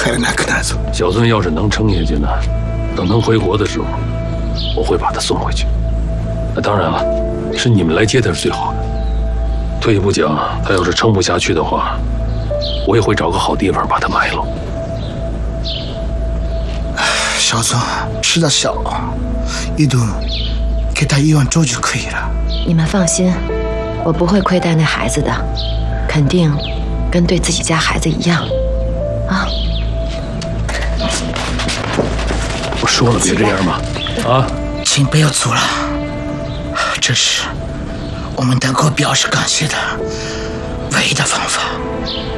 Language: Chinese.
小孙要是能撑下去呢，等能回国的时候，我会把他送回去。那当然了，是你们来接他是最好的。退一步讲，他要是撑不下去的话，我也会找个好地方把他埋了。 小孙吃的小，一顿给他1万周就可以了。 你们放心，我不会亏待那孩子的，肯定跟对自己家孩子一样。啊！ 我说了别这样嘛！啊！ 请不要走了，这是我们能够表示感谢的唯一的方法。